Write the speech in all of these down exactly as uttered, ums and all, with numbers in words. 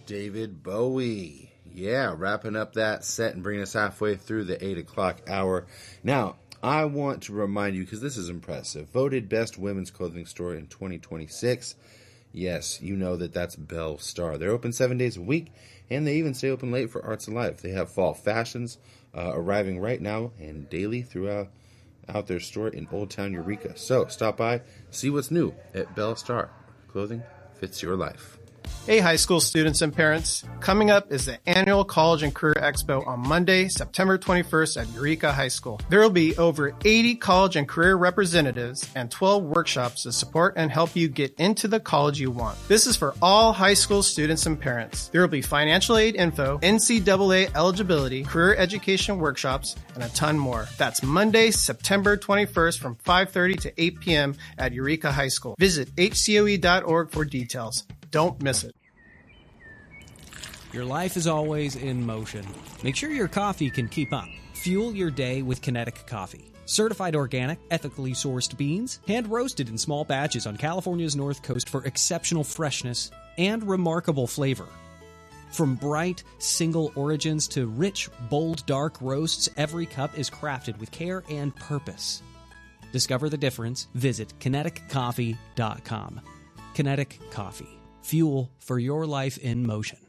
David Bowie. Yeah, wrapping up that set and bringing us halfway through the eight o'clock hour. Now, I want to remind you, because this is impressive, voted best women's clothing store in twenty twenty-six. Yes, you know that that's Belle Starr. They're open seven days a week, and they even stay open late for Arts of Life. They have fall fashions uh, arriving right now and daily throughout out their store in Old Town Eureka. So, stop by, see what's new at Belle Starr. Clothing fits your life. Hey, high school students and parents. Coming up is the annual College and Career Expo on Monday, September twenty-first at Eureka High School. There will be over eighty college and career representatives and twelve workshops to support and help you get into the college you want. This is for all high school students and parents. There will be financial aid info, N C double A eligibility, career education workshops, and a ton more. That's Monday, September twenty-first from five thirty to eight p.m. at Eureka High School. Visit H C O E dot org for details. Don't miss it. Your life is always in motion. Make sure your coffee can keep up. Fuel your day with Kinetic Coffee. Certified organic, ethically sourced beans, hand-roasted in small batches on California's North Coast for exceptional freshness and remarkable flavor. From bright, single origins to rich, bold, dark roasts, every cup is crafted with care and purpose. Discover the difference. Visit kinetic coffee dot com. Kinetic Coffee. Fuel for your life in motion.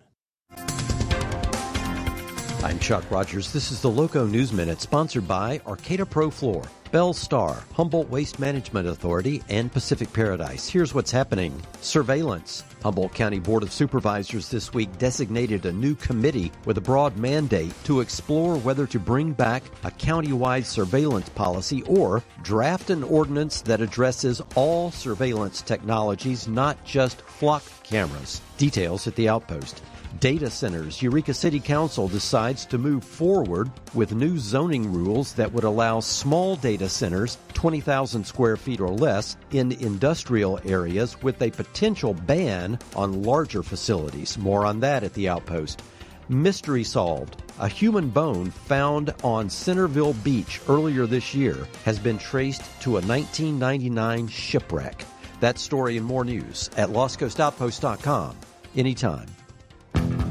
I'm Chuck Rogers. This is the Loco News Minute, sponsored by Arcata Pro Floor, Belle Starr, Humboldt Waste Management Authority, and Pacific Paradise. Here's what's happening. Surveillance. Humboldt County Board of Supervisors this week designated a new committee with a broad mandate to explore whether to bring back a county-wide surveillance policy or draft an ordinance that addresses all surveillance technologies, not just flock cameras. Details at the Outpost. Data centers. Eureka City Council decides to move forward with new zoning rules that would allow small data centers, twenty thousand square feet or less, in industrial areas with a potential ban on larger facilities. More on that at the Outpost. Mystery solved. A human bone found on Centerville Beach earlier this year has been traced to a nineteen ninety-nine shipwreck. That story and more news at lost coast outpost dot com anytime.